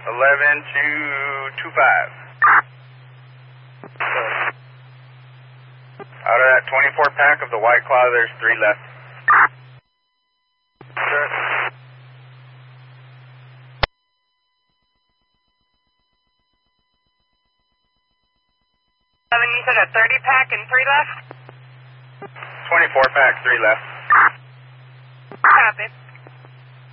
11225. Out of that 24 pack of the White Claw, there's 3 left. Sure. You said a 30 pack and 3 left? 24 pack, 3 left. Copy.